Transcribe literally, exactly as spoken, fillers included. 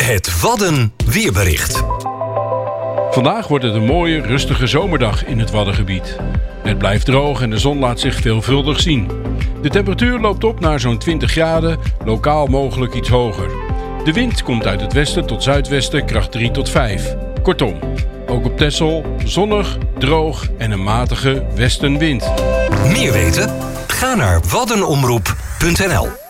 Het Wadden weerbericht. Vandaag wordt het een mooie, rustige zomerdag in het Waddengebied. Het blijft droog en de zon laat zich veelvuldig zien. De temperatuur loopt op naar zo'n twintig graden, lokaal mogelijk iets hoger. De wind komt uit het westen tot zuidwesten, kracht drie tot vijf. Kortom, ook op Texel zonnig, droog en een matige westenwind. Meer weten? Ga naar waddenomroep punt n l.